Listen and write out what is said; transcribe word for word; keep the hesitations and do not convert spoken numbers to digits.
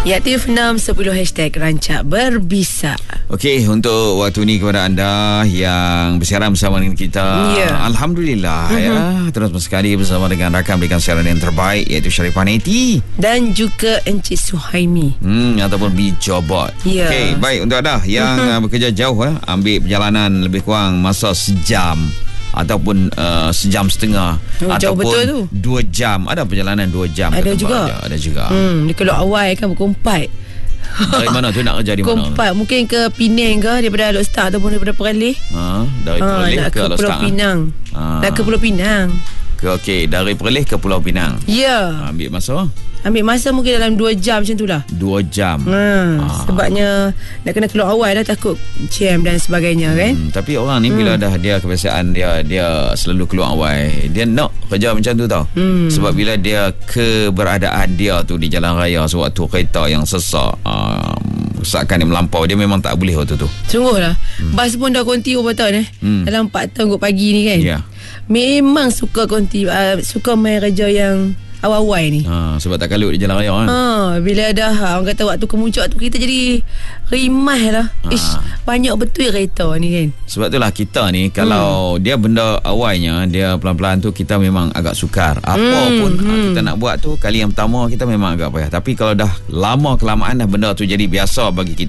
Ya, Aktif enam sepuluh hashtag Rancak Berbisa. Okey, untuk waktu ni kepada anda yang bersiaran bersama dengan kita, yeah. Alhamdulillah, uh-huh. ya, terus sekali bersama dengan rakan berikan siaran yang terbaik, iaitu Sharifah Neti dan juga Encik Suhaimi, hmm, ataupun Bijobot. yeah. Okey, baik untuk anda yang uh-huh. bekerja jauh, eh, ambil perjalanan lebih kurang masa sejam ataupun uh, sejam setengah, oh, ataupun betul tu. dua jam. Ada perjalanan dua jam. Ada juga. Ada, ada juga. Hmm, dia keluar awal kan pukul empat. Dari mana tu nak kerja di mana? Pukul empat, mungkin ke Penang ke, daripada Alok Star ataupun daripada Perlis. Ha, dari ha, Perlis nak ke, ke Alok Pulau Star. Pinang. Ha. Nak ke Pulau Pinang. Ke, okey, dari Perlis ke Pulau Pinang. Ya. Yeah. Ha, ambil masa? Ambil masa mungkin dalam dua jam macam tu lah. Dua jam. Ha, ha. Sebabnya nak kena keluar awal dah, takut jam dan sebagainya kan. Hmm, tapi orang ni hmm. bila dah dia kebiasaan dia dia selalu keluar awal, dia nak kerja macam tu tau. Hmm. Sebab bila dia keberadaan dia tu di jalan raya sewaktu kereta yang sesak, um, seakan dia melampau, dia memang tak boleh waktu tu. Sungguhlah. Hmm. Bas pun dah konti berapa tahun eh. Hmm. Dalam empat tahun kot pagi ni kan. Ya. Yeah. Memang suka konti, uh, suka main kerja yang awal-awal ni. Ha, sebab tak kalut di jalan raya kan. Ha, bila dah orang kata waktu kemuncak tu, kita jadi rimah lah. Ha. Ish, banyak betul kereta ni kan. Sebab itulah kita ni, kalau hmm. dia benda awalnya, dia pelan-pelan tu kita memang agak sukar. Apa hmm. pun hmm. kita nak buat tu, kali yang pertama kita memang agak payah. Tapi kalau dah lama kelamaan dah benda tu jadi biasa bagi kita,